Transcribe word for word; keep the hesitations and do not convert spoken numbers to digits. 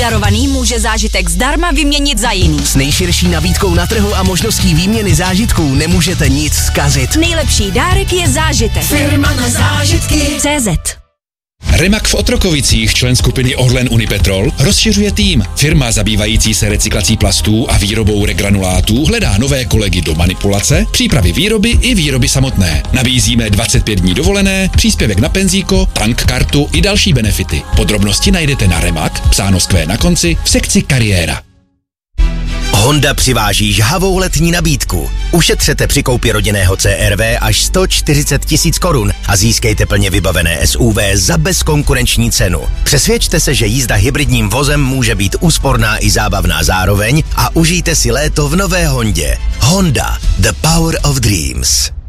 Darovaný může zážitek zdarma vyměnit za jiný. S nejširší nabídkou na trhu a možností výměny zážitků nemůžete nic zkazit. Nejlepší dárek je zážitek. Firma na zážitky. C Z. Remak v Otrokovicích, člen skupiny Orlen Unipetrol, rozšiřuje tým. Firma zabývající se recyklací plastů a výrobou regranulátů hledá nové kolegy do manipulace, přípravy výroby i výroby samotné. Nabízíme dvacet pět dní dovolené, příspěvek na penzíko, tank kartu i další benefity. Podrobnosti najdete na Remak, psáno s Q na konci, v sekci kariéra. Honda přiváží žhavou letní nabídku. Ušetřete při koupi rodinného C R V až sto čtyřicet tisíc korun a získejte plně vybavené S U V za bezkonkurenční cenu. Přesvědčte se, že jízda hybridním vozem může být úsporná i zábavná zároveň a užijte si léto v nové Hondě. Honda, the power of dreams.